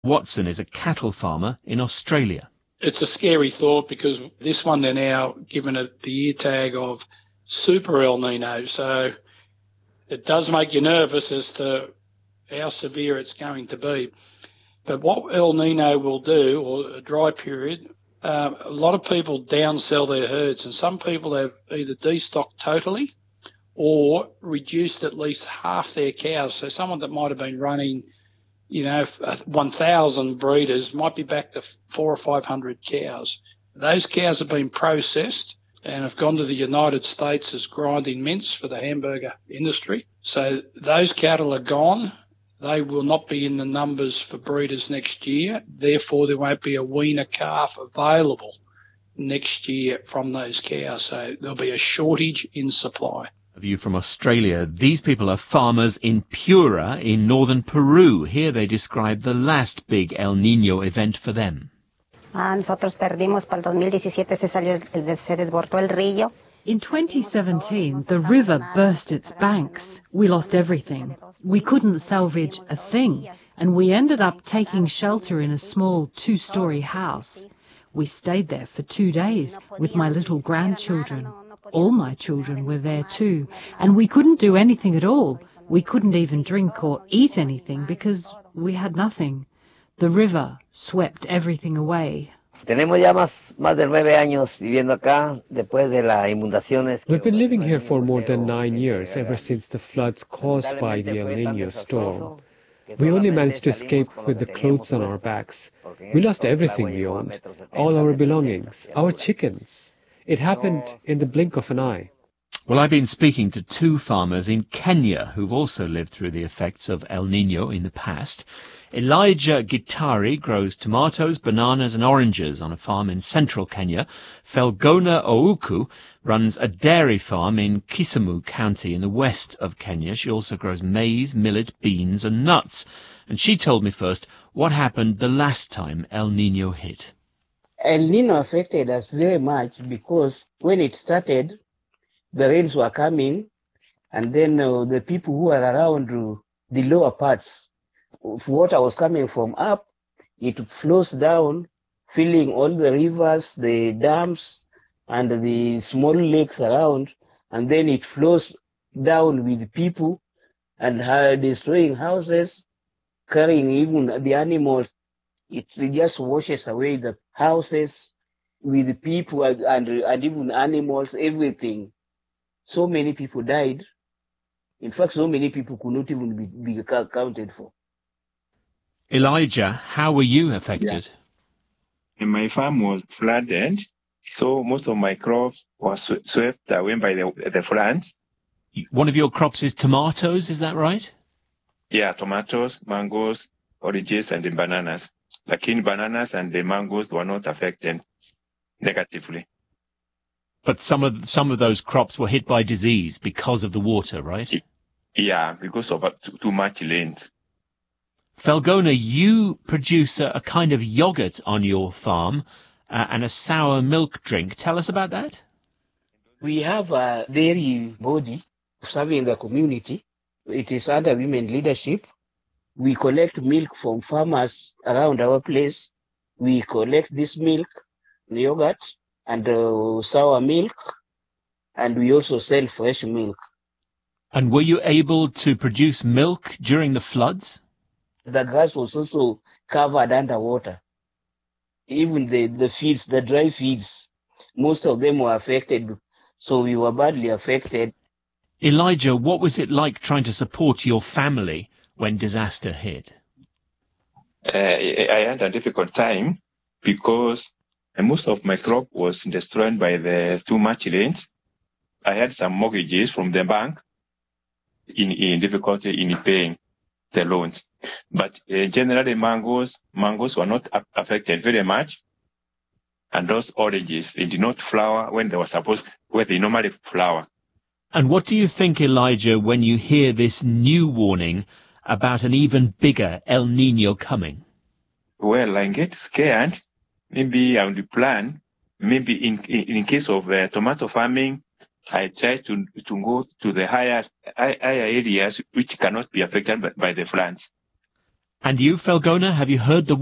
Watson is a cattle farmer in Australia. It's a scary thought because this one they're now given it the ear tag of Super El Nino. So it does make you nervous as to how severe it's going to be. But what El Nino will do, or a dry period, a lot of people downsell their herds, and some people have either destocked totally or reduced at least half their cows. So someone that might have been running 1,000 breeders might be back to 400 or 500 cows. Those cows have been processed and have gone to the United States as grinding mince for the hamburger industry. So those cattle are gone. They will not be in the numbers for breeders next year. Therefore, there won't be a weaner calf available next year from those cows. So there'll be a shortage in supply. A view from Australia. These people are farmers in Piura in northern Peru. Here they describe the last big El Niño event for them. Nosotros perdimos para el 2017 se desbordó el río. In 2017, the river burst its banks. We lost everything. We couldn't salvage a thing, and we ended up taking shelter in a small 2-story house. We stayed there for 2 days with my little grandchildren. All my children were there too, and we couldn't do anything at all. We couldn't even drink or eat anything because we had nothing. The river swept everything away. Tenemos ya más de 9 años viviendo acá después de las inundaciones. We've been living here for more than 9 years, ever since the floods caused by the El Niño storm. We only managed to escape with the clothes on our backs. We lost everything we owned, all our belongings, our chickens. It happened in the blink of an eye. Well, I've been speaking to 2 farmers in Kenya who've also lived through the effects of El Niño in the past. Elijah Gitari grows tomatoes, bananas and oranges on a farm in central Kenya. Felgona Ouku runs a dairy farm in Kisumu County in the west of Kenya. She also grows maize, millet, beans and nuts. And she told me first what happened the last time El Niño hit. El Niño affected us very much because when it started, the rains were coming, and then the people who are around the lower parts, water was coming from up, it flows down, filling all the rivers, the dams, and the small lakes around, and then it flows down with people and destroying houses, carrying even the animals. It just washes away the houses with the people and even animals, everything. So many people died. In fact, so many people could not even be accounted for. Elijah, how were you affected? Yeah. My farm was flooded, so most of my crops were swept away by the floods. One of your crops is tomatoes, is that right? Yeah, tomatoes, mangoes, oranges, and the bananas. Like in bananas and the mangoes were not affected negatively. But some of those crops were hit by disease because of the water, right? Yeah, because of too much rains. Felgona, you produce a kind of yogurt on your farm and a sour milk drink. Tell us about that. We have a dairy body serving the community. It is under women leadership. We collect milk from farmers around our place. We collect this milk, the yogurt, and sour milk, and we also sell fresh milk. And were you able to produce milk during the floods? The grass was also covered underwater. Even the fields, the dry fields, most of them were affected, so we were badly affected. Elijah, what was it like trying to support your family when disaster hit? I had a difficult time because most of my crop was destroyed by the too much rains. I had some mortgages from the bank in difficulty in paying the loans. But generally mangoes were not affected very much. And those oranges, they did not flower when they normally flower. And what do you think, Elijah, when you hear this new warning about an even bigger El Niño coming? Well, I get scared. Maybe I would plan, maybe in case of tomato farming, I try to go to the higher areas which cannot be affected by the floods. And you, Felgona, have you heard the